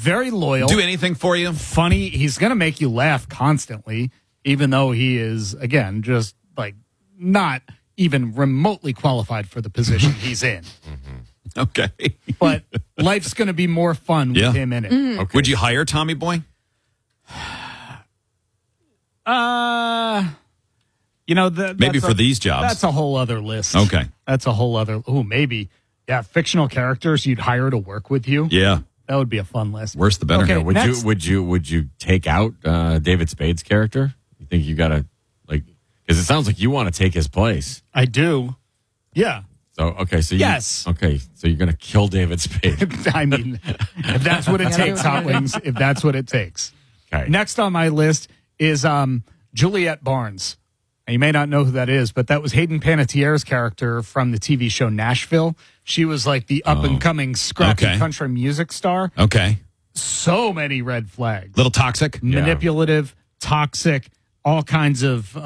very loyal. Do anything for you. Funny. He's going to make you laugh constantly, even though he is, again, just like not even remotely qualified for the position he's in. Okay. But life's going to be more fun with him in it. Okay. Would you hire Tommy Boy? Maybe for these jobs. That's a whole other list. Okay. That's a whole other. Maybe. Yeah, fictional characters you'd hire to work with you. Yeah. That would be a fun list. Worse the better. Okay, Would you take out David Spade's character? You think you gotta because it sounds like you want to take his place. I do. Yeah. So yes. So you're gonna kill David Spade. I mean, if that's what it takes, Hot Wings. If that's what it takes. Okay. Next on my list is Juliette Barnes. Now, you may not know who that is, but that was Hayden Panettiere's character from the TV show Nashville. She was like the up-and-coming scrappy country music star. Okay. So many red flags. Little toxic. Manipulative, toxic, all kinds of